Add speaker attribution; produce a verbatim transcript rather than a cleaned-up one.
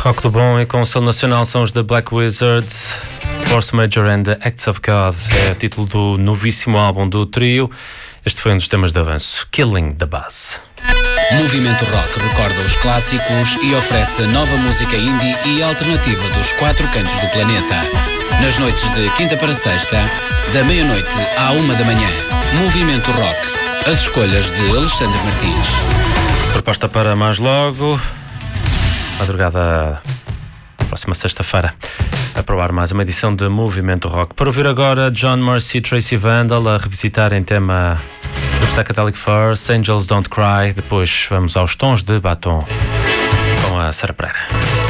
Speaker 1: Rock do bom e com o selo nacional são os The Black Wizards, Force Major and the Acts of God. É o título do novíssimo álbum do trio. Este foi um dos temas de avanço, Killing the Buzz.
Speaker 2: Movimento Rock recorda os clássicos e oferece nova música indie e alternativa dos quatro cantos do planeta. Nas noites de quinta para sexta, da meia-noite à uma da manhã. Movimento Rock. As escolhas de Alexandre Martins.
Speaker 1: Proposta para mais logo, madrugada, próxima sexta-feira, a provar mais uma edição de Movimento Rock. Para ouvir agora John Mercy e Tracy Vandal a revisitarem tema dos Psychedelic Furs, Angels Don't Cry. Depois vamos aos Tons de Batom com a Sara Pereira.